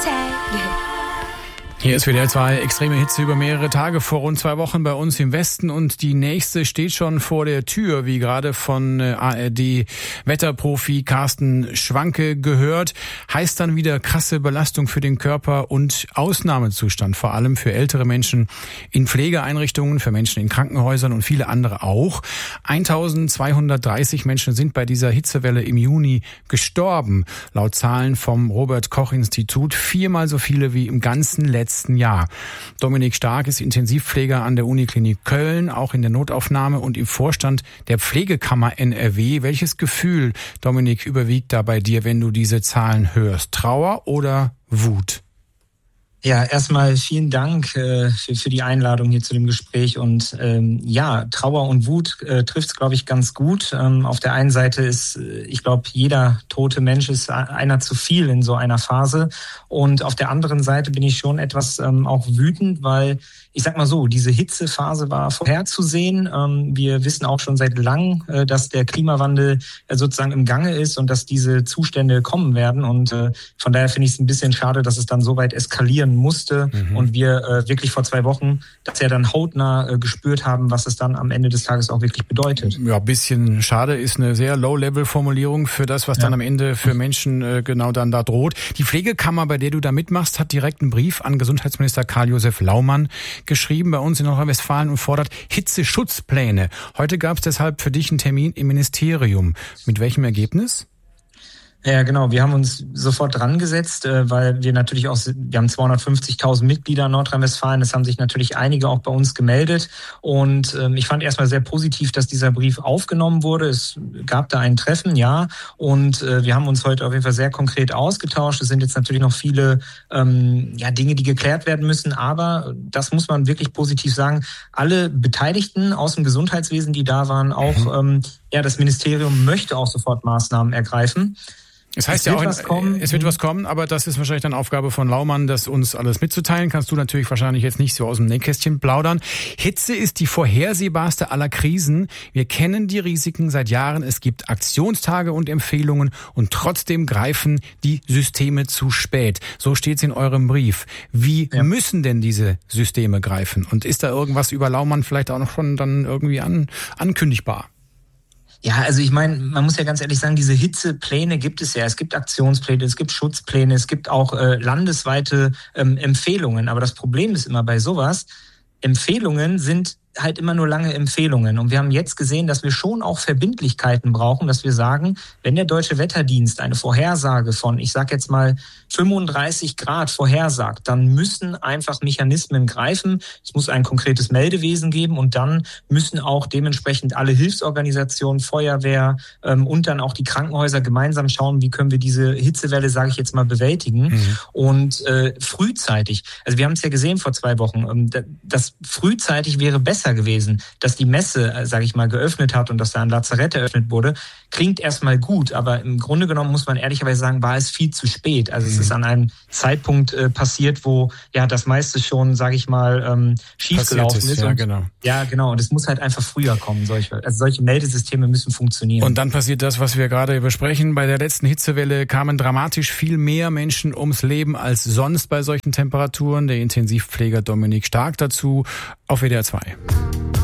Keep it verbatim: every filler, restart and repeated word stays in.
Hier ist W D R zwei, extreme Hitze über mehrere Tage vor rund zwei Wochen bei uns im Westen und die nächste steht schon vor der Tür, wie gerade von A R D-Wetterprofi Carsten Schwanke gehört. Heißt dann wieder krasse Belastung für den Körper und Ausnahmezustand, vor allem für ältere Menschen in Pflegeeinrichtungen, für Menschen in Krankenhäusern und viele andere auch. eintausendzweihundertdreißig Menschen sind bei dieser Hitzewelle im Juni gestorben, laut Zahlen vom Robert-Koch-Institut, viermal so viele wie im ganzen letzten Jahr. Dominik Stark ist Intensivpfleger an der Uniklinik Köln, auch in der Notaufnahme und im Vorstand der Pflegekammer N R W. Welches Gefühl, Dominik, überwiegt da bei dir, wenn du diese Zahlen hörst? Trauer oder Wut? Ja, erstmal vielen Dank äh, für, für die Einladung hier zu dem Gespräch. Und ähm, ja, Trauer und Wut äh, trifft es, glaube ich, ganz gut. Ähm, auf der einen Seite ist, äh, ich glaube, jeder tote Mensch ist einer zu viel in so einer Phase. Und auf der anderen Seite bin ich schon etwas ähm, auch wütend, weil ich sag mal so, diese Hitzephase war vorherzusehen. Ähm, wir wissen auch schon seit langem, äh, dass der Klimawandel äh, sozusagen im Gange ist und dass diese Zustände kommen werden. Und äh, von daher finde ich es ein bisschen schade, dass es dann so weit eskalieren musste mhm. und wir äh, wirklich vor zwei Wochen das ja dann hautnah äh, gespürt haben, was es dann am Ende des Tages auch wirklich bedeutet. Ja, bisschen schade ist eine sehr Low-Level-Formulierung für das, was ja. dann am Ende für Menschen äh, genau dann da droht. Die Pflegekammer, bei der du da mitmachst, hat direkt einen Brief an Gesundheitsminister Karl-Josef Laumann geschrieben bei uns in Nordrhein-Westfalen und fordert Hitzeschutzpläne. Heute gab es deshalb für dich einen Termin im Ministerium. Mit welchem Ergebnis? Ja, genau. Wir haben uns sofort dran gesetzt, weil wir natürlich auch, wir haben zweihundertfünfzigtausend Mitglieder in Nordrhein-Westfalen. Es haben sich natürlich einige auch bei uns gemeldet. Und ich fand erstmal sehr positiv, dass dieser Brief aufgenommen wurde. Es gab da ein Treffen, ja. Und wir haben uns heute auf jeden Fall sehr konkret ausgetauscht. Es sind jetzt natürlich noch viele ähm, ja, Dinge, die geklärt werden müssen. Aber das muss man wirklich positiv sagen. Alle Beteiligten aus dem Gesundheitswesen, die da waren, auch ähm, ja, das Ministerium möchte auch sofort Maßnahmen ergreifen. Es heißt es ja auch, was kommen. es wird was kommen, aber das ist wahrscheinlich dann Aufgabe von Laumann, das uns alles mitzuteilen. Kannst du natürlich wahrscheinlich jetzt nicht so aus dem Nähkästchen plaudern. Hitze ist die vorhersehbarste aller Krisen. Wir kennen die Risiken seit Jahren. Es gibt Aktionstage und Empfehlungen und trotzdem greifen die Systeme zu spät. So steht es in eurem Brief. Wie ja. müssen denn diese Systeme greifen? Und ist da irgendwas über Laumann vielleicht auch noch schon dann irgendwie an, ankündigbar? Ja, also ich meine, man muss ja ganz ehrlich sagen, diese Hitzepläne gibt es ja. Es gibt Aktionspläne, es gibt Schutzpläne, es gibt auch äh, landesweite ähm, Empfehlungen. Aber das Problem ist immer bei sowas, Empfehlungen sind halt immer nur lange Empfehlungen. Und wir haben jetzt gesehen, dass wir schon auch Verbindlichkeiten brauchen, dass wir sagen, wenn der Deutsche Wetterdienst eine Vorhersage von, ich sag jetzt mal, fünfunddreißig Grad vorhersagt, dann müssen einfach Mechanismen greifen. Es muss ein konkretes Meldewesen geben und dann müssen auch dementsprechend alle Hilfsorganisationen, Feuerwehr ähm, und dann auch die Krankenhäuser gemeinsam schauen, wie können wir diese Hitzewelle, sage ich jetzt mal, bewältigen. Mhm. Und äh, frühzeitig, also wir haben es ja gesehen vor zwei Wochen, ähm, das frühzeitig wäre besser gewesen, dass die Messe, sage ich mal, geöffnet hat und dass da ein Lazarett eröffnet wurde, klingt erstmal gut, aber im Grunde genommen muss man ehrlicherweise sagen, war es viel zu spät. Also mhm. es ist an einem Zeitpunkt äh, passiert, wo ja das meiste schon, sage ich mal, ähm, schiefgelaufen ist. ist. Ja, und, genau. Ja, genau. Und es muss halt einfach früher kommen. Solche, also solche Meldesysteme müssen funktionieren. Und dann passiert das, was wir gerade besprechen. Bei der letzten Hitzewelle kamen dramatisch viel mehr Menschen ums Leben als sonst bei solchen Temperaturen. Der Intensivpfleger Dominik Stark dazu auf W D R zwei.